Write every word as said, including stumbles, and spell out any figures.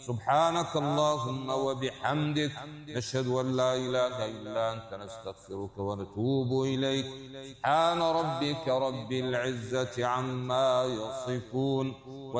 سبحانك اللهم وبحمدك، نشهد أن لا إله إلا أنت، نستغفرك ونتوب إليك. سبحان ربك رب العزة عما يصفون.